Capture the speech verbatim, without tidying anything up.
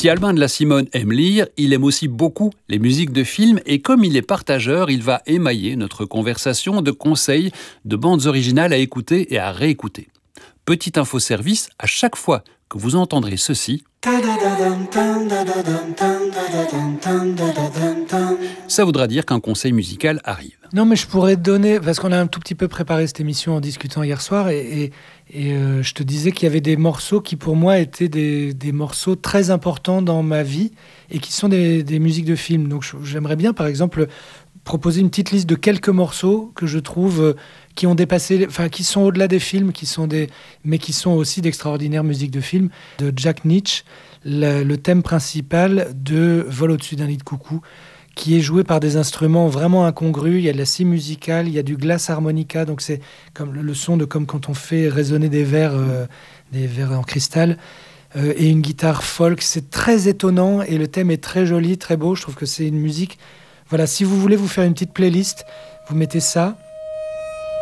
Si Albin de la Simone aime lire, il aime aussi beaucoup les musiques de films et comme il est partageur, il va émailler notre conversation de conseils de bandes originales à écouter et à réécouter. Petit infoservice, à chaque fois que vous entendrez ceci, ça voudra dire qu'un conseil musical arrive. Non, mais je pourrais te donner, parce qu'on a un tout petit peu préparé cette émission en discutant hier soir, et, et, et euh, je te disais qu'il y avait des morceaux qui pour moi étaient des, des morceaux très importants dans ma vie, et qui sont des, des musiques de films. Donc j'aimerais bien, par exemple, proposer une petite liste de quelques morceaux que je trouve euh, qui ont dépassé, enfin qui sont au-delà des films, qui sont des, mais qui sont aussi d'extraordinaires musiques de films. De Jack Nitzsche, le, le thème principal de Vol au-dessus d'un nid de coucou, qui est joué par des instruments vraiment incongrus. Il y a de la scie musicale, il y a du glass harmonica, donc c'est comme le, le son de comme quand on fait résonner des verres, euh, des verres en cristal, euh, et une guitare folk. C'est très étonnant et le thème est très joli, très beau. Je trouve que c'est une musique. Voilà, si vous voulez vous faire une petite playlist, vous mettez ça.